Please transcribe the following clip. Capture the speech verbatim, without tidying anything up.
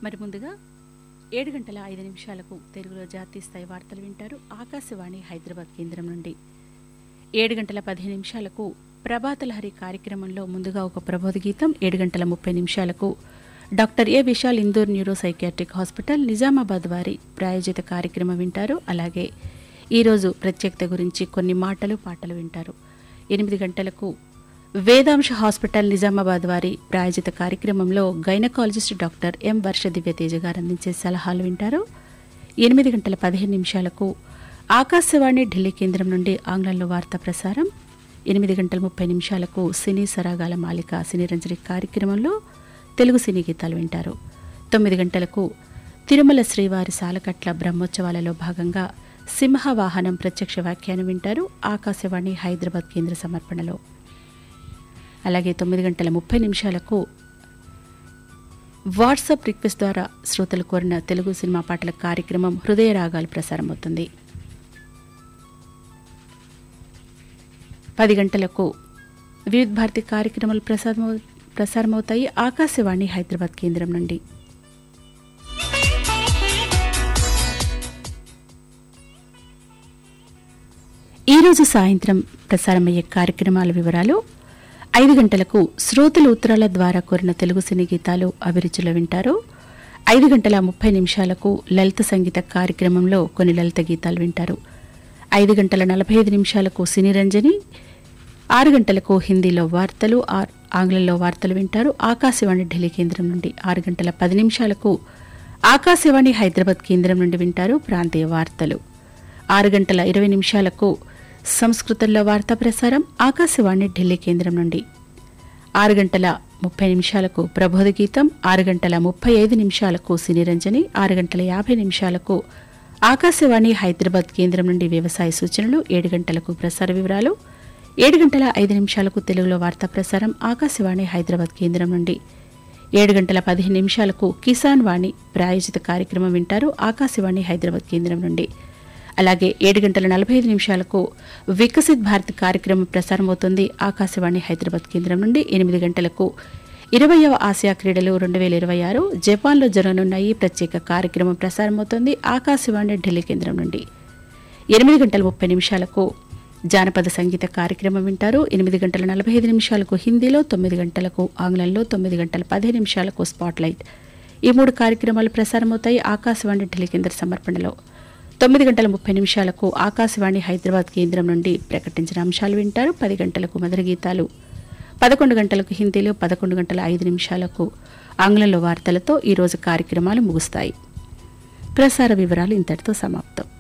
మరి ముందుగా ఏడు గంటల ఐదు నిమిషాలకు తెలుగులో జాతీయ స్థాయి వార్తలు వింటారు ఆకాశవాణి హైదరాబాద్ కేంద్రం నుండి. ఏడు గంటల పదిహేను నిమిషాలకు ప్రభాతలహరి కార్యక్రమంలో ముందుగా ఒక ప్రబోధ గీతం. ఏడు గంటల ముప్పై నిమిషాలకు డాక్టర్ ఏ Vishal Indur neuro psychiatric hospital Nizamabad వారి ప్రాయోజిత కార్యక్రమం వింటారు. అలాగే ఈరోజు ప్రత్యేకత గురించి కొన్ని మాటలు పాటలు వింటారు. ఎనిమిది గంటలకు వేదాంశ హాస్పిటల్ నిజామాబాద్ వారి ప్రాయోజిత కార్యక్రమంలో గైనకాలజిస్ట్ డాక్టర్ ఎం వర్ష దివ్యతేజ గారు అందించే సలహాలు వింటారు. ఎనిమిది గంటల పదిహేను నిమిషాలకు ఆకాశవాణి ఢిల్లీ కేంద్రం నుండి ఆంగ్లంలో వార్తా ప్రసారం. ఎనిమిది గంటల ముప్పై నిమిషాలకు సినీ సరాగాల మాలిక సినీ రంజని కార్యక్రమంలో తెలుగు సినీ గీతాలు వింటారు. తొమ్మిది గంటలకు తిరుమల శ్రీవారి సాలకట్ల బ్రహ్మోత్సవాలలో భాగంగా సింహవాహనం ప్రత్యక్ష వ్యాఖ్యానం వింటారు ఆకాశవాణి హైదరాబాద్ కేంద్ర సమర్పణలో. అలాగే తొమ్మిది గంటల ముప్పై నిమిషాలకు వాట్సాప్ రిక్వెస్ట్ ద్వారా శ్రోతలు కోరిన తెలుగు సినిమా పాటల కార్యక్రమం హృదయ రాగాలు ప్రసారమవుతుంది. పది గంటలకు వివిధ భారతి కార్యక్రమాలు ప్రసారం ప్రసారమవుతాయి ఆకాశవాణి హైదరాబాద్ కేంద్రం నుండి. ఈరోజు సాయంత్రం ప్రసారమయ్యే కార్యక్రమాల వివరాలు. ఐదు గంటలకు శ్రోతలు ఉత్తరాల ద్వారా కోరిన తెలుగు సినీ గీతాలు అభిరుచులు వింటారు. ఐదు గంటల ముప్పై నిమిషాలకు లలిత సంగీత కార్యక్రమంలో కొన్ని లలిత గీతాలు వింటారు. ఐదు గంటల నలభై ఐదు నిమిషాలకు సినీ రంజని. ఆరు గంటలకు హిందీలో వార్తలు, ఆంగ్లంలో వార్తలు వింటారు ఆకాశవాణి ఢిల్లీ కేంద్రం నుండి. ఆరు గంటల పది నిమిషాలకు ఆకాశవాణి హైదరాబాద్ కేంద్రం నుండి వింటారు ప్రాంతీయ వార్తలు. ఆరు గంటల ఇరవై నిమిషాలకు సంస్కృతంలో వార్తా ప్రసారం ఆకాశవాణి ఢిల్లీ కేంద్రం నుండి. ఆరు గంటల ముప్పై నిమిషాలకు ప్రబోధ గీతం. ఆరు గంటల ముప్పై ఐదు నిమిషాలకు సినీ రంజని. ఆరు గంటల యాభై నిమిషాలకు ఆకాశవాణి హైదరాబాద్ కేంద్రం నుండి వ్యవసాయ సూచనలు. ఏడు గంటలకు ప్రసార వివరాలు. ఏడు గంటల ఐదు నిమిషాలకు తెలుగులో వార్తా ప్రసారం ఆకాశవాణి హైదరాబాద్ కేంద్రం నుండి. ఏడు గంటల పదిహేను నిమిషాలకు కిసాన్ వాణి ప్రాయోజిత కార్యక్రమం వింటారు ఆకాశవాణి హైదరాబాద్ కేంద్రం నుండి. అలాగే ఏడు గంటల నలభై ఐదు నిమిషాలకు వికసిత్ భారత్ కార్యక్రమం ప్రసారమవుతుంది ఆకాశవాణి హైదరాబాద్ కేంద్రం నుండి. ఎనిమిది గంటలకు ఇరవయవ ఆసియా క్రీడలు రెండు వేల ఇరవై ఆరు జపాన్లో జరగనున్న ఈ ప్రత్యేక కార్యక్రమం ప్రసారమవుతుంది ఆకాశవాణి ఢిల్లీ కేంద్రం నుండి. ఎనిమిది గంటల ముప్పై నిమిషాలకు జానపద సంగీత కార్యక్రమం వింటారు. ఎనిమిది గంటల నలభై ఐదు నిమిషాలకు హిందీలో, తొమ్మిది గంటలకు ఆంగ్లంలో, తొమ్మిది గంటల పదిహేను నిమిషాలకు స్పాట్లైట్. ఈ మూడు కార్యక్రమాలు ప్రసారమవుతాయి ఆకాశవాణి ఢిల్లీ కేంద్ర సమర్పణలో. తొమ్మిది గంటల ముప్పై నిమిషాలకు ఆకాశవాణి హైదరాబాద్ కేంద్రం నుండి ప్రకటించిన అంశాలు వింటారు. పది గంటలకు మధుర గీతాలు. పదకొండు గంటలకు హిందీలో, పదకొండు గంటల ఐదు నిమిషాలకు ఆంగ్లంలో వార్తలతో ఈరోజు కార్యక్రమాలు ముగుస్తాయి. ప్రసార వివరాలు ఇంతటితో సమాప్తం.